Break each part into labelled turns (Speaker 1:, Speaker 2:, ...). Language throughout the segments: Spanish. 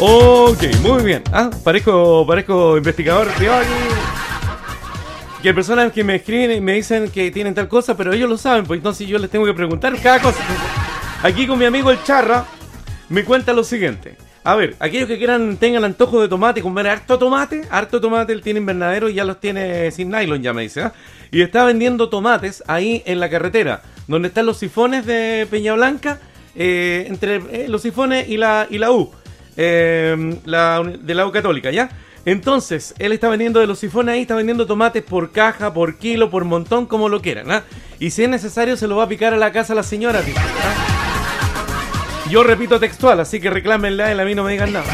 Speaker 1: Ok, muy bien. Parezco investigador privado aquí. Que hay personas que me escriben y me dicen que tienen tal cosa, pero ellos lo saben, pues entonces yo les tengo que preguntar cada cosa. Aquí con mi amigo el Charra me cuenta lo siguiente. A ver, aquellos que tengan antojo de tomate, comer harto tomate, él tiene invernadero y ya los tiene sin nylon, ya me dice, ¿ah? Y está vendiendo tomates ahí en la carretera, donde están los sifones de Peña Blanca, entre los sifones y la U, de la U Católica, ¿ya? Entonces, él está vendiendo de los sifones ahí, está vendiendo tomates por caja, por kilo, por montón, como lo quieran, ¿ah? Y si es necesario, se lo va a picar a la casa a la señora, tío, ¿ah? Yo repito textual, así que reclámenle a él, a mí no me digan nada.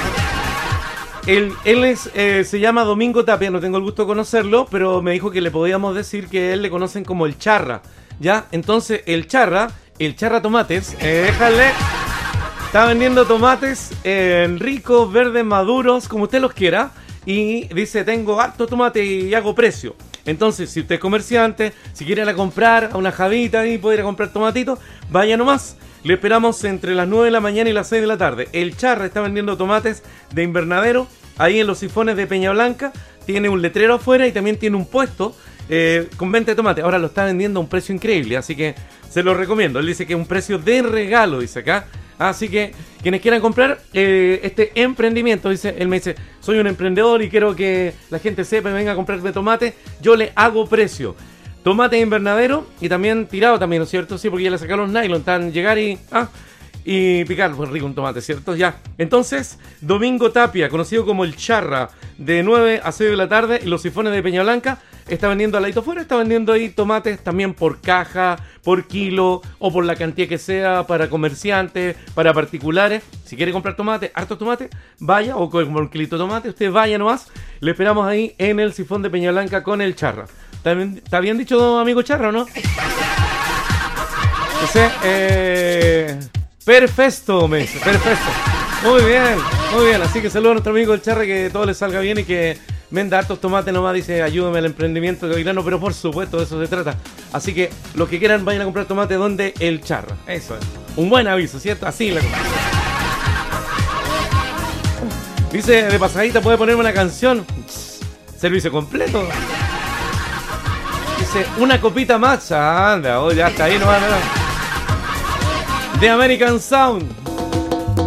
Speaker 1: Él se llama Domingo Tapia, no tengo el gusto de conocerlo, pero me dijo que le podíamos decir que él le conocen como el Charra, ¿ya? Entonces, el Charra Tomates, está vendiendo tomates ricos, verdes, maduros, como usted los quiera, y dice, tengo harto tomate y hago precio. Entonces, si usted es comerciante, si quiere ir a comprar a una javita y puede ir a comprar tomatitos, vaya nomás. Le esperamos entre las 9 de la mañana y las 6 de la tarde. El Charra está vendiendo tomates de invernadero ahí en los sifones de Peña Blanca. Tiene un letrero afuera y también tiene un puesto con venta de tomate. Ahora lo está vendiendo a un precio increíble, así que se lo recomiendo. Él dice que es un precio de regalo, dice acá. Así que quienes quieran comprar este emprendimiento, dice, él me dice, soy un emprendedor y quiero que la gente sepa y venga a comprarme tomate, yo le hago precio. Tomate de invernadero y también tirado también, ¿no es cierto? Sí, porque ya le sacaron los nylon, tan llegar y picar, pues rico un tomate, ¿cierto? Ya. Entonces, Domingo Tapia, conocido como el Charra, de 9 a 6 de la tarde, en los sifones de Peña Blanca, está vendiendo al ladito afuera, está vendiendo ahí tomates también por caja, por kilo o por la cantidad que sea, para comerciantes, para particulares. Si quiere comprar tomate, harto tomate, vaya, o con un kilito de tomate, usted vaya nomás. Le esperamos ahí en el sifón de Peña Blanca con el Charra. ¿Está bien dicho, amigo Charra, o no? Perfecto, me dice, perfecto. Muy bien. Así que saludo a nuestro amigo el Charra, que todo le salga bien y que venda hartos tomates nomás, dice, ayúdame al emprendimiento gavilano, pero por supuesto de eso se trata. Así que los que quieran vayan a comprar tomate donde el Charra. Eso es. Un buen aviso, ¿cierto? Así la cosa. Dice, de pasadita puede ponerme una canción. Servicio completo. Dice, una copita más. Anda, ya está ahí, no va a. The American Sound.